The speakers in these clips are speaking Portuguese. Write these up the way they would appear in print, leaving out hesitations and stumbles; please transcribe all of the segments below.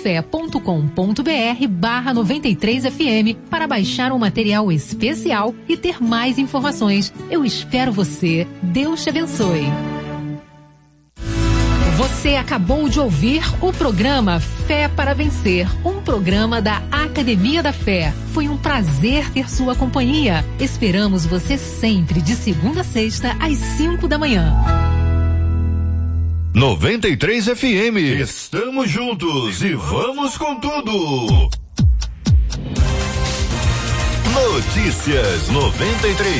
radiofe.com.br/93fm para baixar um material especial e ter mais informações. Eu espero você. Deus te abençoe. Você acabou de ouvir o programa Fé para Vencer, um programa da Academia da Fé. Foi um prazer ter sua companhia. Esperamos você sempre de segunda a sexta às 5 da manhã. 93 FM. Estamos juntos e vamos com tudo. Notícias 93.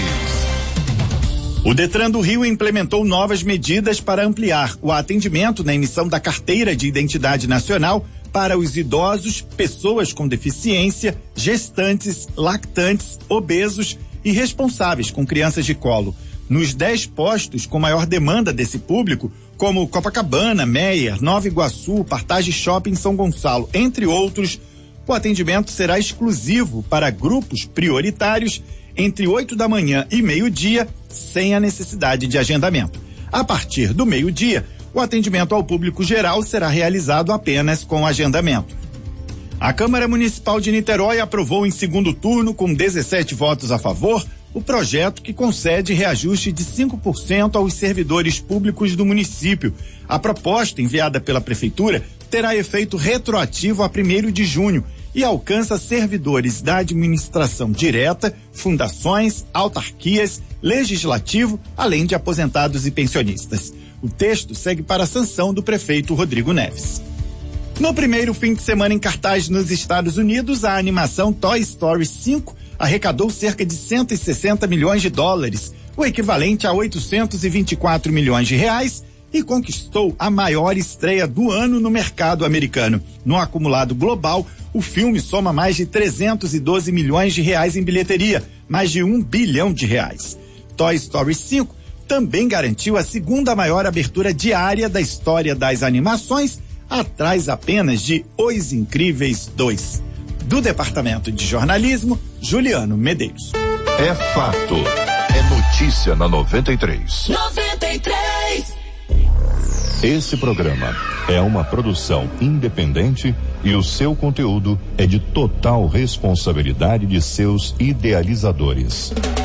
O Detran do Rio implementou novas medidas para ampliar o atendimento na emissão da Carteira de Identidade Nacional para os idosos, pessoas com deficiência, gestantes, lactantes, obesos e responsáveis com crianças de colo. Nos 10 postos com maior demanda desse público, como Copacabana, Meier, Nova Iguaçu, Partage Shopping São Gonçalo, entre outros, o atendimento será exclusivo para grupos prioritários entre 8 da manhã e meio-dia, sem a necessidade de agendamento. A partir do meio-dia, o atendimento ao público geral será realizado apenas com agendamento. A Câmara Municipal de Niterói aprovou em segundo turno, com 17 votos a favor, o projeto que concede reajuste de 5% aos servidores públicos do município. A proposta, enviada pela Prefeitura, terá efeito retroativo a 1º de junho e alcança servidores da administração direta, fundações, autarquias, legislativo, além de aposentados e pensionistas. O texto segue para a sanção do prefeito Rodrigo Neves. No primeiro fim de semana em cartaz nos Estados Unidos, a animação Toy Story 5 arrecadou cerca de 160 milhões de dólares, o equivalente a 824 milhões de reais, e conquistou a maior estreia do ano no mercado americano. No acumulado global, o filme soma mais de 312 milhões de reais em bilheteria, mais de 1 bilhão de reais. Toy Story 5 também garantiu a segunda maior abertura diária da história das animações, atrás apenas de Os Incríveis 2. Do Departamento de Jornalismo, Juliano Medeiros. É fato. É notícia na 93. 93. Esse programa é uma produção independente e o seu conteúdo é de total responsabilidade de seus idealizadores.